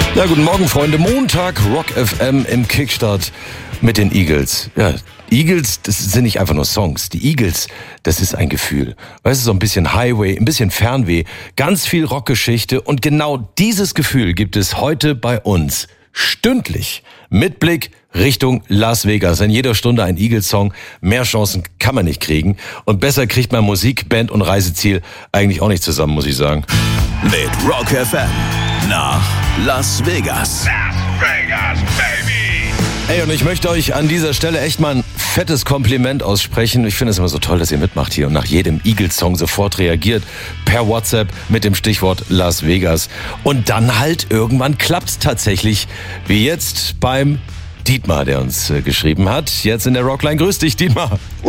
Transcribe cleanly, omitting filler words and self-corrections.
Ja, guten Morgen, Freunde. Montag, Rock FM im Kickstart mit den Eagles. Ja, Eagles, das sind nicht einfach nur Songs. Die Eagles, das ist ein Gefühl. Weißt du, so ein bisschen Highway, ein bisschen Fernweh, ganz viel Rockgeschichte. Und genau dieses Gefühl gibt es heute bei uns. Stündlich. Mit Blick Richtung Las Vegas. In jeder Stunde ein Eagles-Song. Mehr Chancen kann man nicht kriegen. Und besser kriegt man Musik, Band und Reiseziel eigentlich auch nicht zusammen, muss ich sagen. Mit Rock FM nach Las Vegas. Las Vegas, baby! Ey, und ich möchte euch an dieser Stelle echt mal ein fettes Kompliment aussprechen. Ich finde es immer so toll, dass ihr mitmacht hier und nach jedem Eagles-Song sofort reagiert. Per WhatsApp mit dem Stichwort Las Vegas. Und dann halt irgendwann klappt's tatsächlich. Wie jetzt beim Dietmar, der uns geschrieben hat. Jetzt in der Rockline. Grüß dich, Dietmar.